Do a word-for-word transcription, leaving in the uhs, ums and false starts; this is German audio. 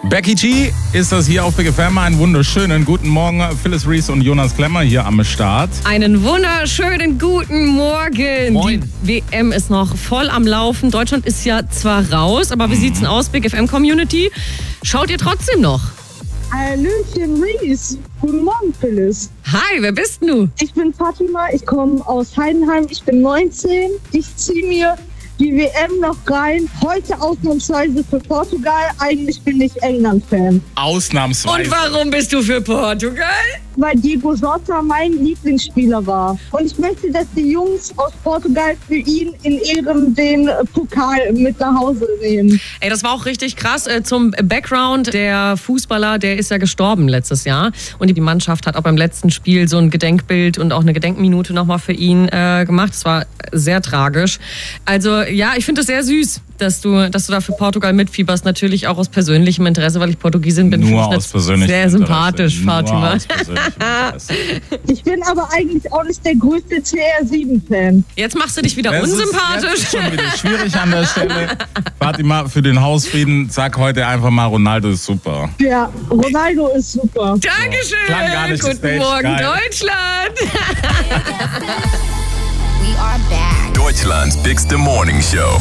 Becky G ist das hier auf Big F M. Einen wunderschönen guten Morgen. Phyllis Reese und Jonas Klemmer hier am Start. Einen wunderschönen guten Morgen. Moin. Die W M ist noch voll am Laufen. Deutschland ist ja zwar raus, aber wie sieht's denn aus, Big F M Community? Schaut ihr trotzdem noch? Hallöchen, Reese. Guten Morgen, Phyllis. Hi, wer bist denn du? Ich bin Fatima, ich komme aus Heidenheim, ich bin neunzehn. Ich ziehe mir die W M noch rein. Heute ausnahmsweise für Portugal. Eigentlich bin ich England-Fan. Ausnahmsweise. Und warum bist du für Portugal? Weil Diego Jota mein Lieblingsspieler war. Und ich möchte, dass die Jungs aus Portugal für ihn in Ehren den Pokal mit nach Hause nehmen. Ey, das war auch richtig krass. Äh, Zum Background, der Fußballer, der ist ja gestorben letztes Jahr. Und die Mannschaft hat auch beim letzten Spiel so ein Gedenkbild und auch eine Gedenkminute nochmal für ihn äh, gemacht. Das war sehr tragisch. Also ja, ich finde es sehr süß, dass du, dass du da für Portugal mitfieberst. Natürlich auch aus persönlichem Interesse, weil ich Portugiesin bin. Nur aus persönlichem Sehr Interesse. sympathisch, Nur Fatima. aus persönlichem Interesse. Ich bin aber eigentlich auch nicht der größte C R sieben Fan. Jetzt machst du dich wieder Das unsympathisch. Ist jetzt schon wieder schwierig an der Stelle. Fatima, für den Hausfrieden, sag heute einfach mal, Ronaldo ist super. Ja, Ronaldo ist super. Dankeschön. Klang gar nicht Guten gestaged. Morgen, Geil. Deutschland. We are back. Deutschland's bigste Morning Show.